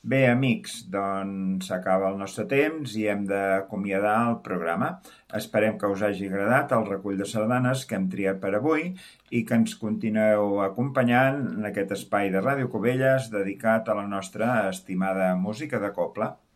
Bé, amics, doncs s'acaba el nostre temps i hem d'acomiadar el programa. Esperem que us hagi agradat el recull de sardanes que hem triat per avui i que ens continueu acompanyant en aquest espai de Ràdio Cubelles dedicat a la nostra estimada música de cobla.